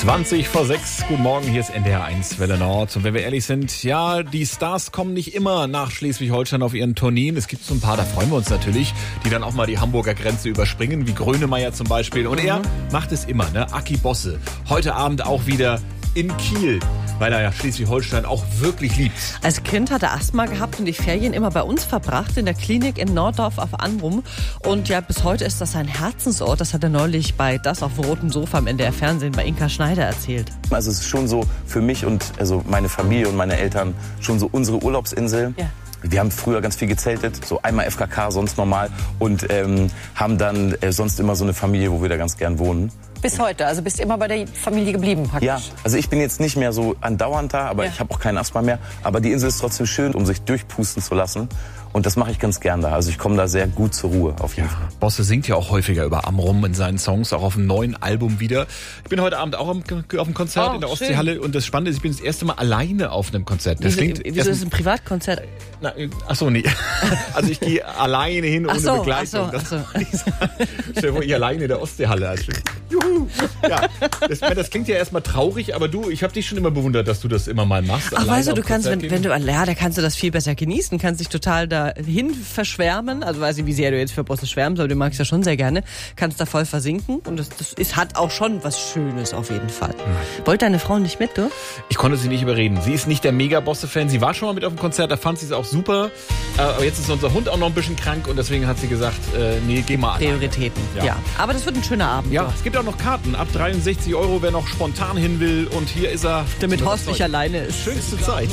20:06, guten Morgen, hier ist NDR 1 Welle Nord. Und wenn wir ehrlich sind, ja, die Stars kommen nicht immer nach Schleswig-Holstein auf ihren Tourneen. Es gibt so ein paar, da freuen wir uns natürlich, die dann auch mal die Hamburger Grenze überspringen, wie Grönemeyer zum Beispiel. Und er macht es immer, ne? Aki Bosse. Heute Abend auch wieder in Kiel, weil er ja Schleswig-Holstein auch wirklich liebt. Als Kind hat er Asthma gehabt und die Ferien immer bei uns verbracht, in der Klinik in Norddorf auf Amrum. Und ja, bis heute ist das sein Herzensort. Das hat er neulich bei Das auf dem roten Sofa im NDR-Fernsehen bei Inka Schneider erzählt. Also es ist schon so für mich und also meine Familie und meine Eltern schon so unsere Urlaubsinsel. Ja. Wir haben früher ganz viel gezeltet, so einmal FKK, sonst normal. Und haben dann sonst immer so eine Familie, wo wir da ganz gern wohnen. Bis heute, also bist immer bei der Familie geblieben praktisch? Ja, also ich bin jetzt nicht mehr so andauernd da, aber ich habe auch keinen Asthma mehr. Aber die Insel ist trotzdem schön, um sich durchpusten zu lassen. Und das mache ich ganz gern da. Also ich komme da sehr gut zur Ruhe, auf jeden Fall. Bosse singt ja auch häufiger über Amrum in seinen Songs, auch auf dem neuen Album wieder. Ich bin heute Abend auch auf dem Konzert in der Ostseehalle. Und das Spannende ist, ich bin das erste Mal alleine auf einem Konzert. Wieso ist es ein Privatkonzert? Achso, nee. Also ich gehe alleine hin ohne Begleitung. Ich alleine in der Ostseehalle. Juhu. Ja, das klingt ja erstmal traurig, aber du, ich habe dich schon immer bewundert, dass du das immer mal machst. Ach, weißt du, kannst, da kannst du das viel besser genießen, kannst dich total dahin verschwärmen. Also weiß ich, wie sehr du jetzt für Bosse schwärmst, aber du magst ja schon sehr gerne. Kannst da voll versinken und hat auch schon was Schönes auf jeden Fall. Wollte deine Frau nicht mit, du? Ich konnte sie nicht überreden. Sie ist nicht der Mega-Bosse-Fan. Sie war schon mal mit auf dem Konzert, da fand sie es auch super. Aber jetzt ist unser Hund auch noch ein bisschen krank und deswegen hat sie gesagt, nee, geh mal Prioritäten, ja. Aber das wird ein schöner Abend. Ja, es gibt auch noch Karten ab 63 €, wer noch spontan hin will. Und hier ist er. Damit Horst nicht alleine ist. Schönste Zeit.